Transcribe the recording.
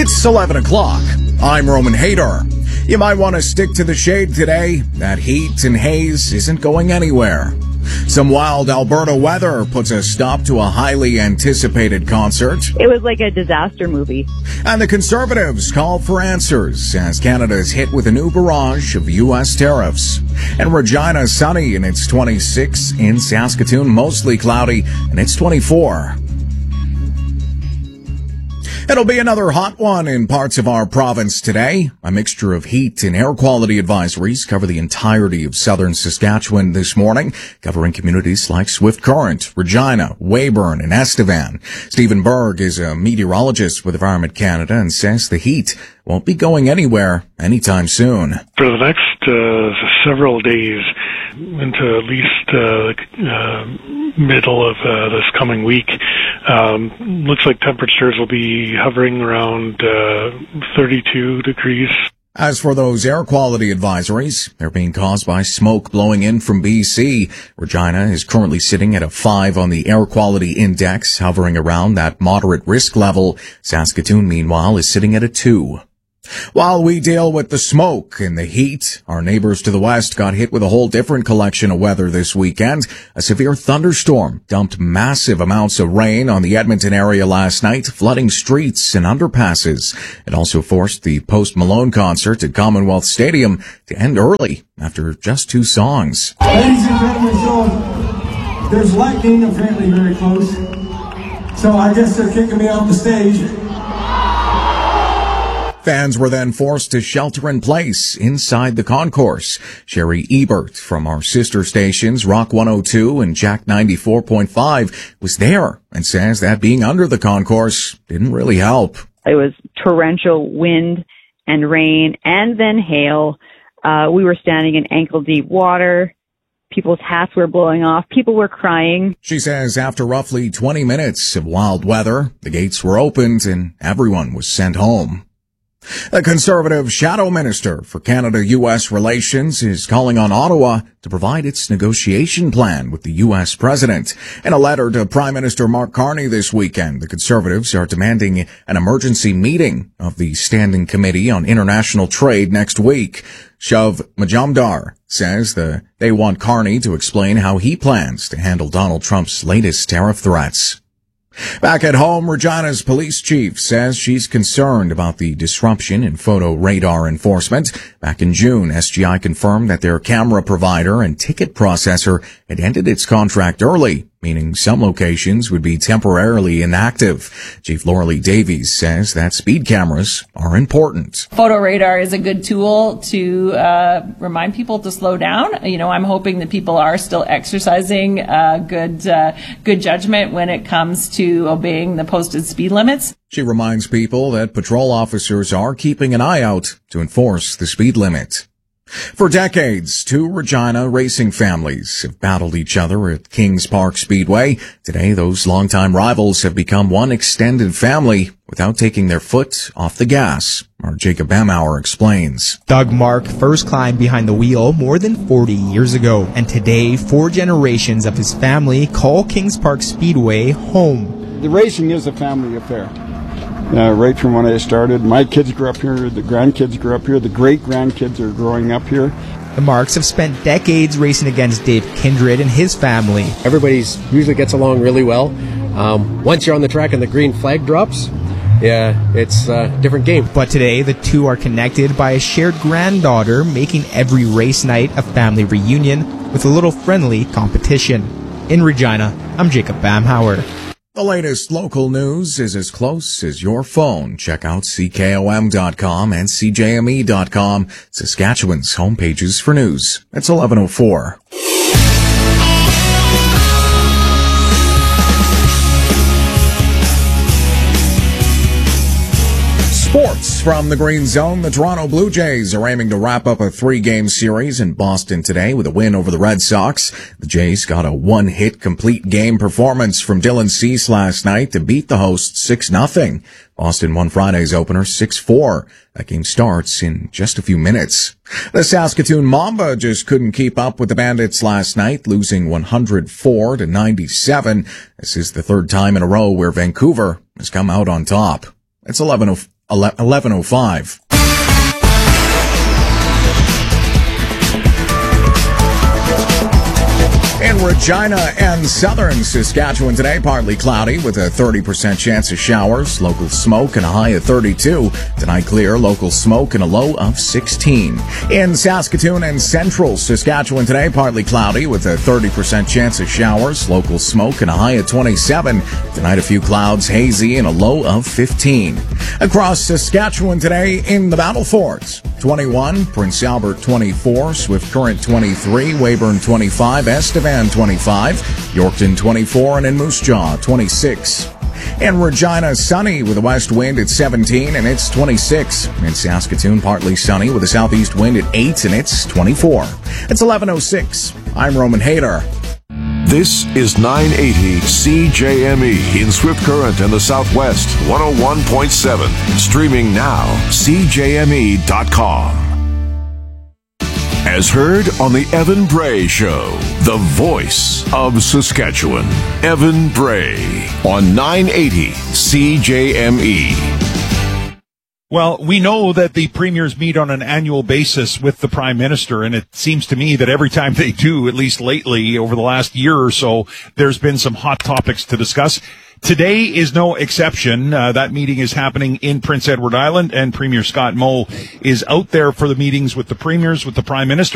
It's 11 o'clock. I'm Roman Hader. You might want to stick to the shade today. That heat and haze isn't going anywhere. Some wild Alberta weather puts a stop to a highly anticipated concert. It was like a disaster movie. And the Conservatives call for answers as Canada is hit with a new barrage of U.S. tariffs. And Regina sunny and it's 26. In Saskatoon, mostly cloudy and it's 24. It'll be another hot one in parts of our province today. A mixture of heat and air quality advisories cover the entirety of southern Saskatchewan this morning, covering communities like Swift Current, Regina, Weyburn, and Estevan. Stephen Berg is a meteorologist with Environment Canada and says the heat won't be going anywhere anytime soon. For the next several days, into at least middle of this coming week, looks like temperatures will be hovering around 32 degrees. As for those air quality advisories, they're being caused by smoke blowing in from BC. Regina is currently sitting at a 5 on the air quality index, hovering around that moderate risk level. Saskatoon, meanwhile, is sitting at a 2. While we deal with the smoke and the heat, our neighbors to the west got hit with a whole different collection of weather this weekend. A severe thunderstorm dumped massive amounts of rain on the Edmonton area last night, flooding streets and underpasses. It also forced the Post Malone concert at Commonwealth Stadium to end early after just 2 songs. Ladies and gentlemen, so there's lightning apparently very close. So I guess they're kicking me off the stage. Fans were then forced to shelter in place inside the concourse. Sherry Ebert from our sister stations, Rock 102 and Jack 94.5, was there and says that being under the concourse didn't really help. It was torrential wind and rain and then hail. We were standing in ankle-deep water. People's hats were blowing off. People were crying. She says after roughly 20 minutes of wild weather, the gates were opened and everyone was sent home. The Conservative Shadow Minister for Canada-U.S. relations is calling on Ottawa to provide its negotiation plan with the U.S. President. In a letter to Prime Minister Mark Carney this weekend, the Conservatives are demanding an emergency meeting of the Standing Committee on International Trade next week. Shav Majumdar says they want Carney to explain how he plans to handle Donald Trump's latest tariff threats. Back at home, Regina's police chief says she's concerned about the disruption in photo radar enforcement. Back in June, SGI confirmed that their camera provider and ticket processor had ended its contract early, meaning some locations would be temporarily inactive. Chief Laurelie Davies says that speed cameras are important. Photo radar is a good tool to remind people to slow down. You know, I'm hoping that people are still exercising good judgment when it comes to obeying the posted speed limits. She reminds people that patrol officers are keeping an eye out to enforce the speed limit. For decades, 2 Regina racing families have battled each other at Kings Park Speedway. Today, those longtime rivals have become one extended family without taking their foot off the gas. Our Jacob Bamauer explains. Doug Mark first climbed behind the wheel more than 40 years ago, and today 4 generations of his family call Kings Park Speedway home. The racing is a family affair. Right from when I started, my kids grew up here, the grandkids grew up here, the great-grandkids are growing up here. The Marks have spent decades racing against Dave Kindred and his family. Everybody usually gets along really well. Once you're on the track and the green flag drops, it's a different game. But today, the 2 are connected by a shared granddaughter, making every race night a family reunion with a little friendly competition. In Regina, I'm Jacob Bamhauer. The latest local news is as close as your phone. Check out CKOM.com and CJME.com, Saskatchewan's homepages for news. It's 11:04. Sports from the Green Zone. The Toronto Blue Jays are aiming to wrap up a 3-game series in Boston today with a win over the Red Sox. The Jays got a 1-hit complete game performance from Dylan Cease last night to beat the hosts 6-0. Boston won Friday's opener 6-4. That game starts in just a few minutes. The Saskatoon Mamba just couldn't keep up with the Bandits last night, losing 104-97. This is the 3rd time in a row where Vancouver has come out on top. It's 11:05. 11:05. In Regina and southern Saskatchewan today, partly cloudy with a 30% chance of showers, local smoke and a high of 32. Tonight clear, local smoke and a low of 16. In Saskatoon and central Saskatchewan today, partly cloudy with a 30% chance of showers, local smoke and a high of 27. Tonight a few clouds, hazy and a low of 15. Across Saskatchewan today in the Battle Forts, 21, Prince Albert 24, Swift Current 23, Weyburn 25, Estevan 25, Yorkton 24, and in Moose Jaw 26. In Regina, sunny with a west wind at 17 and it's 26. In Saskatoon, partly sunny with a southeast wind at 8 and it's 24. It's 11:06. I'm Roman Hayter. This is 980 CJME in Swift Current in the Southwest, 101.7. Streaming now, CJME.com. As heard on the Evan Bray Show, the voice of Saskatchewan. Evan Bray on 980 CJME. Well, we know that the premiers meet on an annual basis with the Prime Minister, and it seems to me that every time they do, at least lately, over the last year or so, there's been some hot topics to discuss. Today is no exception. That meeting is happening in Prince Edward Island, and Premier Scott Moe is out there for the meetings with the premiers, with the Prime Minister.